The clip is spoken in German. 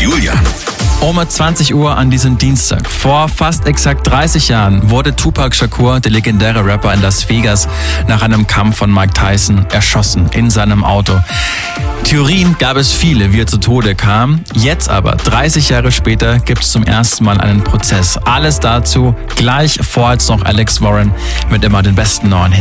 Julian. Um 20 Uhr an diesem Dienstag, vor fast exakt 30 Jahren, wurde Tupac Shakur, der legendäre Rapper in Las Vegas, nach einem Kampf von Mike Tyson erschossen in seinem Auto. Theorien gab es viele, wie er zu Tode kam. Jetzt aber, 30 Jahre später, gibt es zum ersten Mal einen Prozess. Alles dazu gleich, vor jetzt noch Alex Warren mit immer den besten neuen Hits.